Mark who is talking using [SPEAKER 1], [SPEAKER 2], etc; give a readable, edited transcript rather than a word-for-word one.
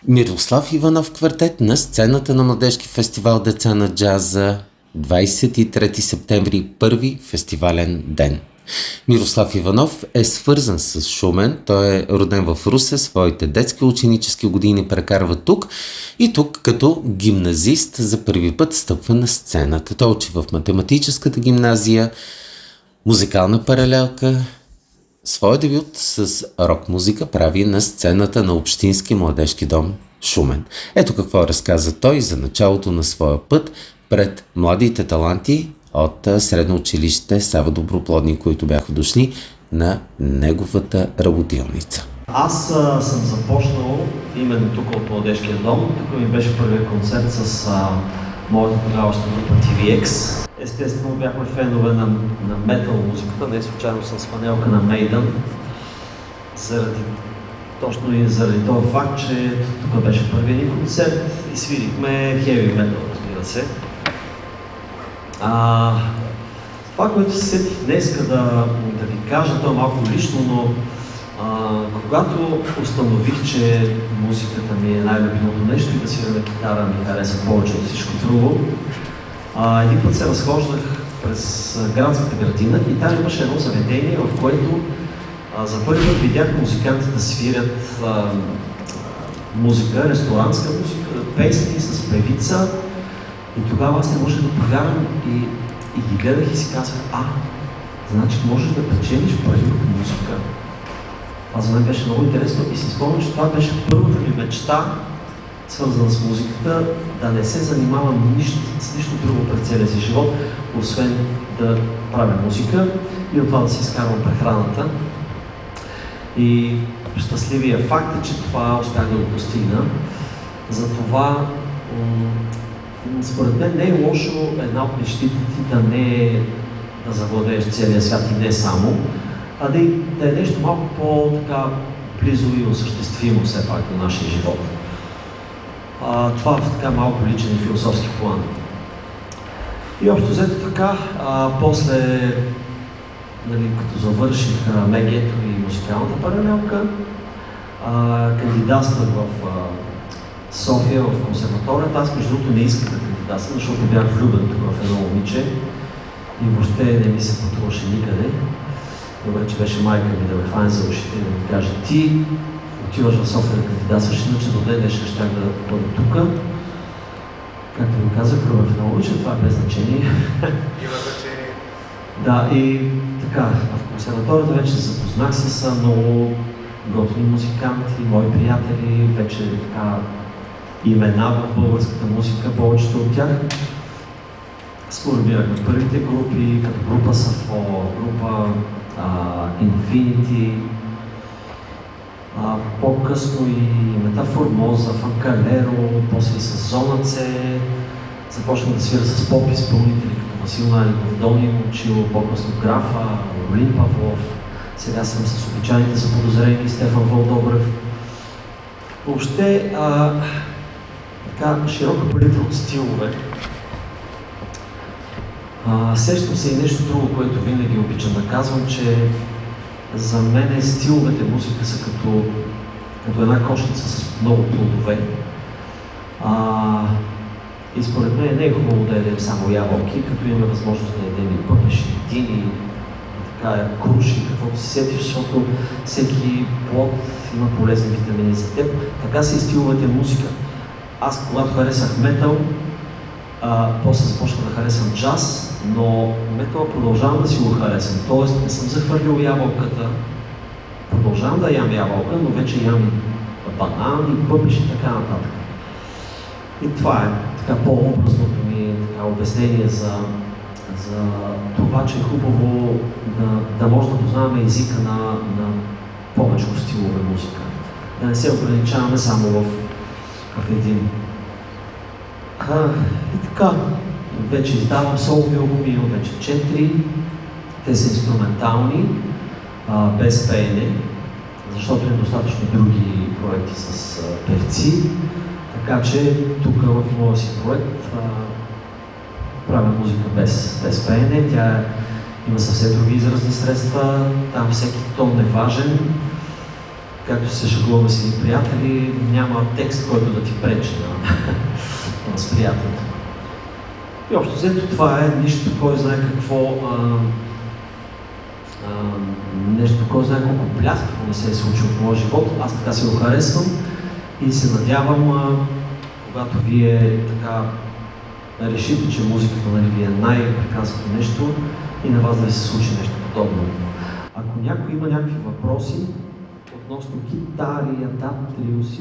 [SPEAKER 1] Мирослав Иванов квартет на сцената на Младежки фестивал Деца на джаза, 23 септември, първи фестивален ден. Мирослав Иванов е свързан с Шумен. Той е роден в Русе, своите детски ученически години прекарва тук и тук като гимназист за първи път стъпва на сцената. Той учи в математическата гимназия, музикална паралелка. Своя дебют с рок-музика прави на сцената на Общински младежки дом Шумен. Ето какво разказа той за началото на своя път пред младите таланти от средно училище Сава Доброплодни, които бяха дошли на неговата работилница.
[SPEAKER 2] Аз съм започнал именно тук от Младежкия дом. Тук ми беше първият концерт с моята тогавашна група TVX. Естествено бяхме фенове на метал музиката, не случайно с фанелка на Maiden. Точно и заради този факт, че тук беше първият ни концерт и свирихме heavy metal, разбира се. Това, което се сетих днеска да ви кажа, то е малко лично, но когато установих, че музиката ми е най-любимото нещо и да свираме китара ми хареса повече от всичко друго, един път се разхождах през градската градина и там имаше едно заведение, в което за първи път видях музиканти да свирят музика, ресторантска музика, песни с певица. И тогава аз не можех да повярвам и ги гледах и си казах, значи можеш да печелиш пари от музика. Това за мен беше много интересно и си спомням, че това беше първата ми мечта, свързана с музиката, да не се занимавам с нищо друго през целия си живот, освен да правя музика и от това да си изкарвам прехраната. И щастливия факт е, че това успях да го постигна. Затова според мен не е лошо една от мечтите ти да завладееш целия свят и не само, а да е нещо малко по-така близо и осъществимо все пак до нашия живот. Това в така малко личен и философски план. И общо взето така, после, като завърших МГ-то и музикалната паралелка, кандидатствах в София, в консерваторията. Аз между другото не исках да кандидатствам, защото бях влюбен тук в едно момиче и въобще не ми се пътуваше никъде. Добре, че беше майка ми да ме хване за ушите и да ми каже, ти отиваш в София да кандидатстваш, иначе до ден днешен щях да бъда тук. Както ми казах, влюбен в едно момиче, това е без значение.
[SPEAKER 3] Има значение.
[SPEAKER 2] Да, и така, в консерваторията вече се запознах с много готини музиканти, мои приятели, вече така имена в българската музика, повечето от тях. Сформирахме първите групи, като група Сафо, група Infinity, по-късно и Метаформоза, Фанкалеро, после и с Зона С. Започнах да свира с поп изпълнители, като Васил Найденов, Дони Момчил, по-късно Графа, Олин Павлов. Сега съм с обичайните заподозрени Стефан Вълдобрев. Въобще, така широка палитра от стилове. Сещам се и нещо друго, което винаги обичам да казвам, че за мен стиловете музика са като една кошница с много плодове. И според мен не е хубаво да ядем само ябълки, като имаме възможност да ядем и пъпеши, дини, круши, каквото си сетиш, защото всеки плод има полезни витамини за теб. Така са и стиловете музика. Аз, когато харесах метал, после започнах да харесвам джаз, но метала продължавам да си го харесвам. Тоест не съм захвърлил ябълката, продължавам да ям ябълка, но вече ям банан и пъпеш и така нататък. И това е така по-образното ми обяснение за това, че е хубаво да може да познаваме езика на повече стилове музика. Да не се ограничаваме само в един. И така, вече издавам солови албуми, имам вече 4. Те са инструментални, без пеене, защото има достатъчно други проекти с певци. Така че тук в моя си проект правя музика без пеене. Тя има съвсем други изразни средства, там всеки тон е важен. както се шегуваме с едни приятели, няма текст, който да ти пречи на възприятието. И общо взето това е нищо, кой знае какво, нещо, кой знае колко бляскаво не се е случило в моя живот. Аз така се го харесвам и се надявам, когато вие така решите, че музиката, нали, ви е най-прекрасното нещо и на вас да ви се случи нещо подобно. Ако някой има някакви въпроси относно гитари, адаптери,